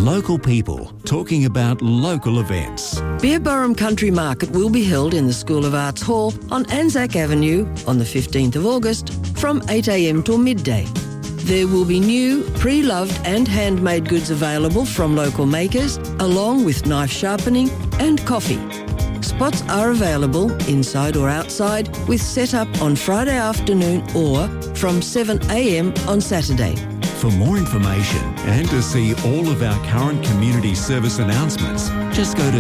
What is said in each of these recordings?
Local people talking about local events. Beerburrum Country Market will be held in the School of Arts Hall on Anzac Avenue on the 15th of August from 8 a.m. till midday. There will be new, pre-loved and handmade goods available from local makers, along with knife sharpening and coffee. Spots are available inside or outside with set-up on Friday afternoon or from 7 a.m. on Saturday. For more information and to see all of our current community service announcements, just go to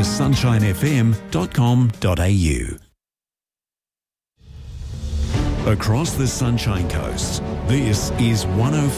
sunshinefm.com.au. Across the Sunshine Coast, this is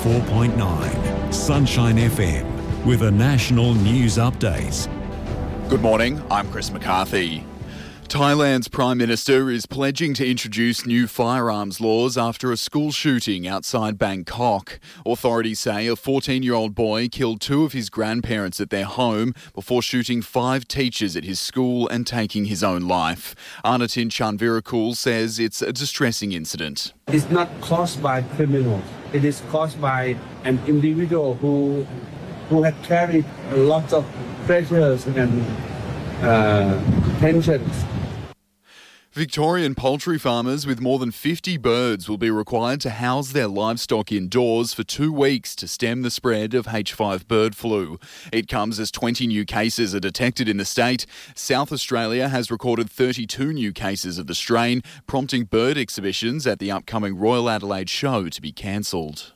104.9 Sunshine FM with a national news update. Good morning, I'm Chris McCarthy. Thailand's Prime Minister is pledging to introduce new firearms laws after a school shooting outside Bangkok. Authorities say a 14-year-old boy killed two of his grandparents at their home before shooting 5 teachers at his school and taking his own life. Arnatin Chanvirakul says it's a distressing incident. It's not caused by criminals. It is caused by an individual who had carried a lot of pressures and tensions. Victorian poultry farmers with more than 50 birds will be required to house their livestock indoors for 2 weeks to stem the spread of H5 bird flu. It comes as 20 new cases are detected in the state. South Australia has recorded 32 new cases of the strain, prompting bird exhibitions at the upcoming Royal Adelaide show to be cancelled.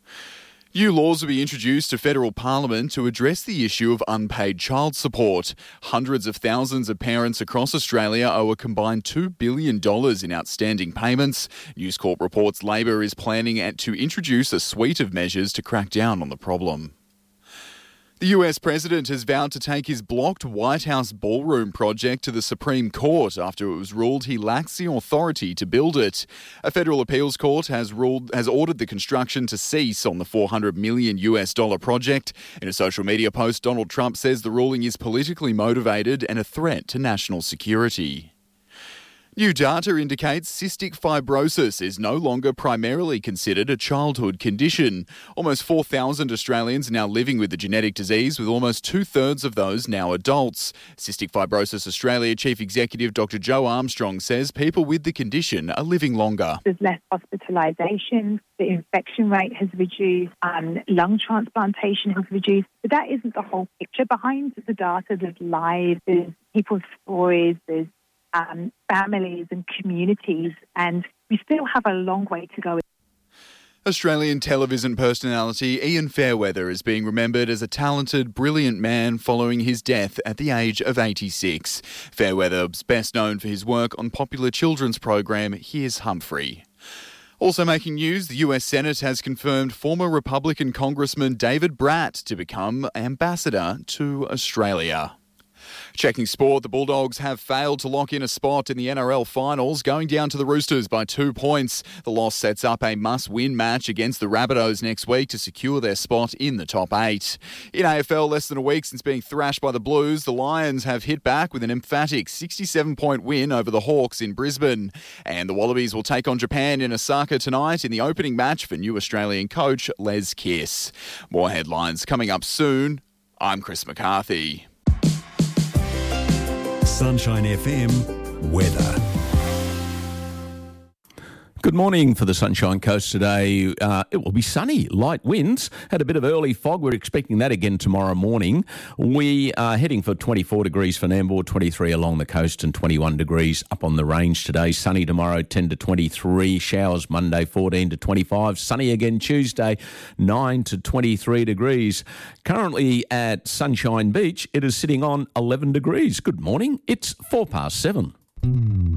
New laws will be introduced to federal parliament to address the issue of unpaid child support. Hundreds of thousands of parents across Australia owe a combined $2 billion in outstanding payments. News Corp reports Labor is planning to introduce a suite of measures to crack down on the problem. The US President has vowed to take his blocked White House ballroom project to the Supreme Court after it was ruled he lacks the authority to build it. A federal appeals court has ordered the construction to cease on the $400 million project. In a social media post, Donald Trump says the ruling is politically motivated and a threat to national security. New data indicates cystic fibrosis is no longer primarily considered a childhood condition. Almost 4,000 Australians are now living with the genetic disease, with almost 2/3 of those now adults. Cystic Fibrosis Australia Chief Executive Dr Joe Armstrong says people with the condition are living longer. There's less hospitalisation, the infection rate has reduced, lung transplantation has reduced. But that isn't the whole picture. Behind the data, there's lives, there's people's stories, there's families and communities, and we still have a long way to go. Australian television personality Ian Fairweather is being remembered as a talented, brilliant man following his death at the age of 86. Fairweather is best known for his work on popular children's program Here's Humphrey. Also making news, the US Senate has confirmed former Republican Congressman David Bratt to become ambassador to Australia. Checking sport, the Bulldogs have failed to lock in a spot in the NRL finals, going down to the Roosters by 2 points. The loss sets up a must-win match against the Rabbitohs next week to secure their spot in the top 8. In AFL, less than a week since being thrashed by the Blues, the Lions have hit back with an emphatic 67-point win over the Hawks in Brisbane. And the Wallabies will take on Japan in Osaka tonight in the opening match for new Australian coach Les Kiss. More headlines coming up soon. I'm Chris McCarthy. Sunshine FM weather. Good morning for the Sunshine Coast today. It will be sunny, light winds. Had a bit of early fog. We're expecting that again tomorrow morning. We are heading for 24 degrees for Nambour, 23 along the coast and 21 degrees up on the range today. Sunny tomorrow, 10 to 23. Showers Monday, 14 to 25. Sunny again Tuesday, 9 to 23 degrees. Currently at Sunshine Beach, it is sitting on 11 degrees. Good morning. It's 7:04.